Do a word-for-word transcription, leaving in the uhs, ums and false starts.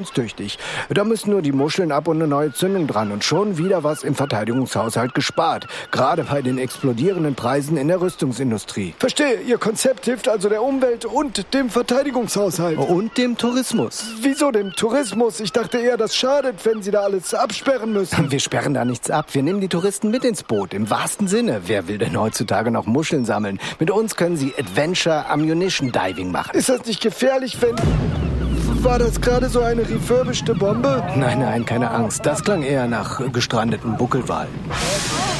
funktionstüchtig. Da müssen nur die Muscheln ab und eine neue Zündung dran und schon wieder was im Verteidigungshaushalt gespart. Gerade bei den explodierenden Preisen in der Rüstungsindustrie. Verstehe, Ihr Konzept hilft also der Umwelt und dem Verteidigungshaushalt. Und dem Tourismus. Wieso dem Tourismus? Ich dachte eher, das schadet, wenn Sie da alles absperren müssen. Wir sperren da nichts ab. Wir nehmen die Touristen mit ins Boot. Im wahrsten Sinne. Wer will denn heutzutage noch Muscheln sammeln? Mit uns können Sie Adventure Ammunition Diving machen. Ist das nicht gefährlich, wenn... War das gerade so eine refurbischte Bombe? Nein, nein, keine Angst. Das klang eher nach gestrandeten Buckelwalen.